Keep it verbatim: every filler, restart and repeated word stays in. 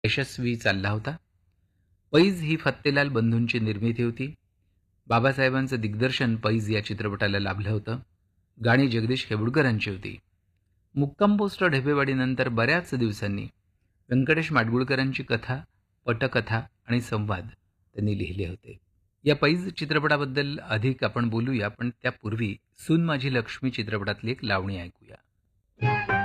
यशस्वी चालला होता. पैज ही फत्तेलाल बंधूंची निर्मिती होती. बाबासाहेबांचं दिग्दर्शन पैज या चित्रपटाला लाभलं होतं. गाणी जगदीश हेबुडकरांची होती. मुक्काम पोस्ट ढेपेवाडीनंतर बऱ्याच दिवसांनी व्यंकटेश माडगुळकरांची कथा, पटकथा आणि संवाद त्यांनी लिहिले होते. या पैज चित्रपटाबद्दल अधिक आपण बोलूया, पण त्यापूर्वी सून माझी लक्ष्मी चित्रपटातली एक लावणी ऐकूया.